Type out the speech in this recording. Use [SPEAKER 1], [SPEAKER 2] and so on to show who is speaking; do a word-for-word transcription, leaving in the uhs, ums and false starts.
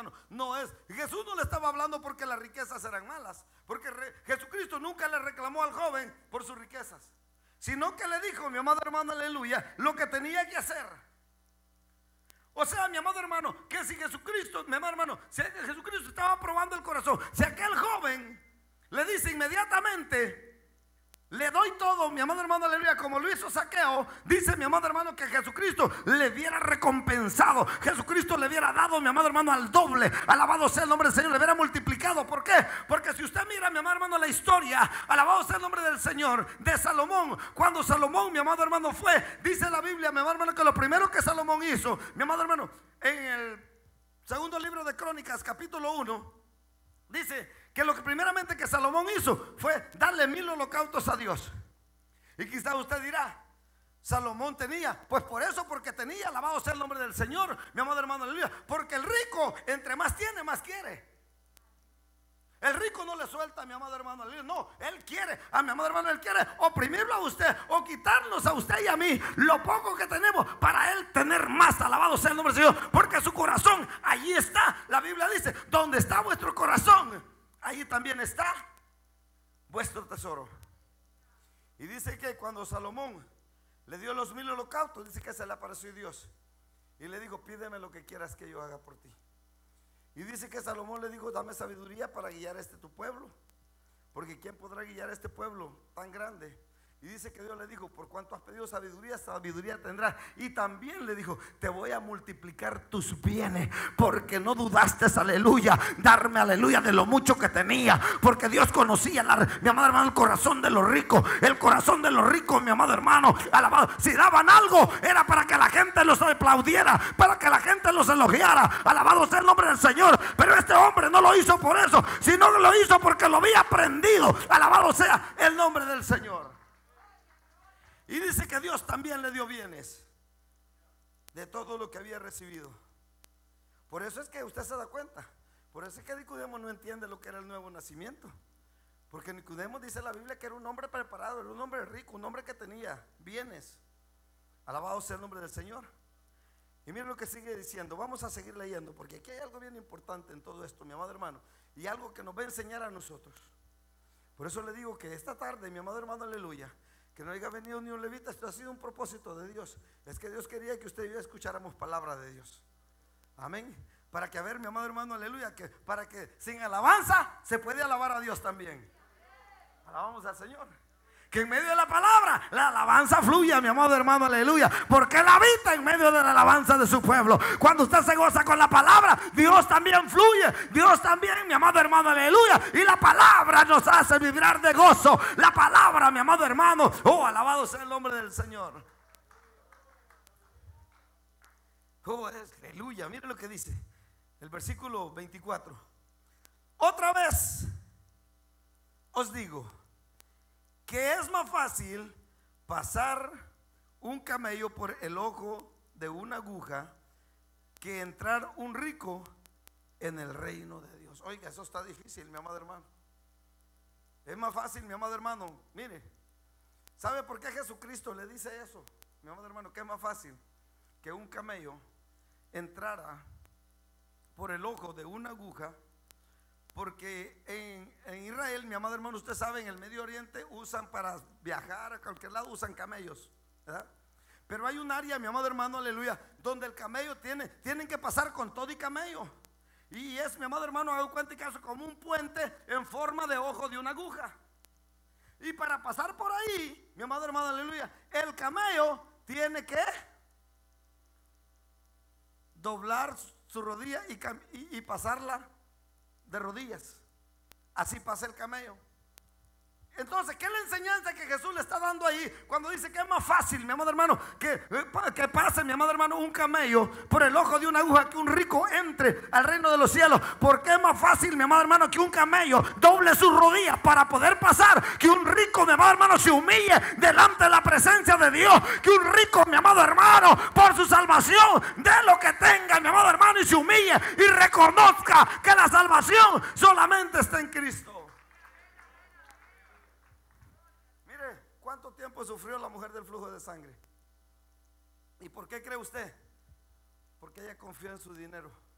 [SPEAKER 1] hermano, no es. Jesús no le estaba hablando porque las riquezas eran malas, porque re, Jesucristo nunca le reclamó al joven por sus riquezas, sino que le dijo, mi amado hermano, aleluya, lo que tenía que hacer. O sea, mi amado hermano, que si Jesucristo, mi amado hermano, si Jesucristo estaba probando el corazón, si aquel joven le dice inmediatamente, le doy todo, mi amado hermano, aleluya, como lo hizo Zaqueo, dice mi amado hermano que Jesucristo le hubiera recompensado, Jesucristo le hubiera dado, mi amado hermano, al doble, alabado sea el nombre del Señor, le hubiera multiplicado. ¿Por qué? Porque si usted mira, mi amado hermano, la historia, alabado sea el nombre del Señor, de Salomón, cuando Salomón, mi amado hermano, fue, dice la Biblia, mi amado hermano, que lo primero que Salomón hizo, mi amado hermano, en el segundo libro de Crónicas, capítulo uno, dice que lo que primeramente que Salomón hizo fue darle mil holocaustos a Dios. Y quizá usted dirá, Salomón tenía, pues por eso, porque tenía, alabado sea el nombre del Señor, mi amado hermano, aleluya, porque el rico entre más tiene, más quiere. El rico no le suelta, mi amado hermano, aleluya, no, él quiere, a mi amado hermano, él quiere oprimirlo a usted o quitarnos a usted y a mí lo poco que tenemos para él tener más, alabado sea el nombre del Señor, porque su corazón, allí está, la Biblia dice, donde está vuestro corazón, ahí también está vuestro tesoro. Y dice que cuando Salomón le dio los mil holocaustos, dice que se le apareció Dios y le dijo, pídeme lo que quieras que yo haga por ti. Y dice que Salomón le dijo, dame sabiduría para guiar a este tu pueblo, porque ¿quién podrá guiar a este pueblo tan grande? Y dice que Dios le dijo, por cuanto has pedido sabiduría, sabiduría tendrás. Y también le dijo, te voy a multiplicar tus bienes, porque no dudaste, aleluya, darme, aleluya, de lo mucho que tenía. Porque Dios conocía, la, mi amado hermano, el corazón de los ricos. El corazón de los ricos, mi amado hermano, alabado. Si daban algo, era para que la gente los aplaudiera, para que la gente los elogiara. Alabado sea el nombre del Señor. Pero este hombre no lo hizo por eso, sino que lo hizo porque lo había aprendido. Alabado sea el nombre del Señor. Y dice que Dios también le dio bienes de todo lo que había recibido. Por eso es que usted se da cuenta. Por eso es que Nicodemo no entiende lo que era el nuevo nacimiento. Porque Nicodemo dice la Biblia que era un hombre preparado, era un hombre rico, un hombre que tenía bienes. Alabado sea el nombre del Señor. Y miren lo que sigue diciendo. Vamos a seguir leyendo, porque aquí hay algo bien importante en todo esto, mi amado hermano, y algo que nos va a enseñar a nosotros. Por eso le digo que esta tarde, mi amado hermano, aleluya, que no haya venido ni un levita, esto ha sido un propósito de Dios. Es que Dios quería que usted y yo escucháramos palabra de Dios. Amén. Para que, a ver, mi amado hermano, aleluya, que para que sin alabanza se puede alabar a Dios también. Alabamos al Señor. Que en medio de la palabra la alabanza fluya, mi amado hermano, aleluya, porque Él habita en medio de la alabanza de su pueblo. Cuando usted se goza con la palabra, Dios también fluye, Dios también, mi amado hermano, aleluya, y la palabra nos hace vibrar de gozo. La palabra, mi amado hermano, oh, alabado sea el nombre del Señor. Oh, aleluya. Mire lo que dice el versículo veinticuatro. Otra vez os digo que es más fácil pasar un camello por el ojo de una aguja que entrar un rico en el reino de Dios. Oiga, eso está difícil, mi amado hermano. Es más fácil, mi amado hermano. Mire, ¿sabe por qué Jesucristo le dice eso, mi amado hermano? Que es más fácil que un camello entrara por el ojo de una aguja. Porque en, en Israel, mi amado hermano, usted sabe, en el Medio Oriente usan para viajar a cualquier lado, usan camellos, ¿verdad? Pero hay un área, mi amado hermano, aleluya, donde el camello tiene, tienen que pasar con todo y camello. Y es, mi amado hermano, hago cuenta que es como un puente en forma de ojo de una aguja. Y para pasar por ahí, mi amado hermano, aleluya, el camello tiene que doblar su rodilla y, y, y pasarla de rodillas. Así pasa el camello. Entonces, ¿qué es la enseñanza que Jesús le está dando ahí cuando dice que es más fácil, mi amado hermano, que, que pase, mi amado hermano, un camello por el ojo de una aguja, que un rico entre al reino de los cielos? Porque es más fácil, mi amado hermano, que un camello doble sus rodillas para poder pasar, que un rico, mi amado hermano, se humille delante de la presencia de Dios, que un rico, mi amado hermano, por su salvación dé lo que tenga, mi amado hermano, y se humille y reconozca que la salvación solamente está en Cristo. ¿Cuánto tiempo sufrió la mujer del flujo de sangre? ¿Y por qué cree usted? Porque ella confió en su dinero.